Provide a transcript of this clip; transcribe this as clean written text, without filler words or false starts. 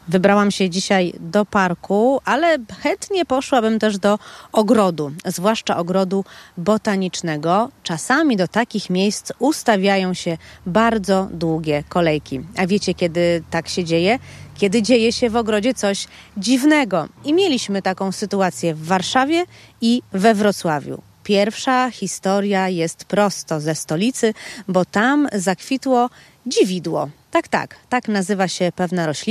Wybrałam się dzisiaj do parku, ale chętnie poszłabym też do ogrodu, zwłaszcza ogrodu botanicznego. Czasami do takich miejsc ustawiają się bardzo długie kolejki. A wiecie, kiedy tak się dzieje? Kiedy dzieje się w ogrodzie coś dziwnego. I mieliśmy taką sytuację w Warszawie i we Wrocławiu. Pierwsza historia jest prosto ze stolicy, bo tam zakwitło dziwidło. Tak nazywa się pewna roślina.